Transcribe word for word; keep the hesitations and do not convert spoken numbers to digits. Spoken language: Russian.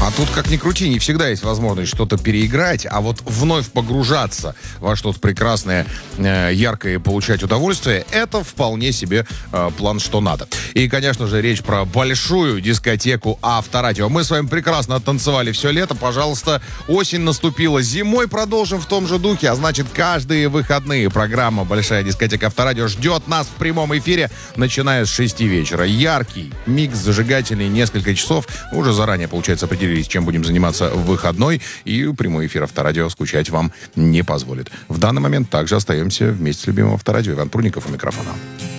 А тут, как ни крути, не всегда есть возможность что-то переиграть, а вот вновь погружаться во что-то прекрасное, э, яркое и получать удовольствие, это вполне себе э, план, что надо. И, конечно же, речь про большую дискотеку Авторадио. Мы с вами прекрасно танцевали все лето. Пожалуйста, осень наступила. Зимой продолжим в том же духе. А значит, каждые выходные программа «Большая дискотека Авторадио» ждет нас в прямом эфире, начиная с шести вечера. Яркий микс, зажигательный, несколько часов. Уже заранее, получается, определились, чем будем заниматься в выходной. И прямой эфир Авторадио скучать вам не позволит. В данный момент также остаемся вместе с любимым Авторадио. Иван Прудников у микрофона.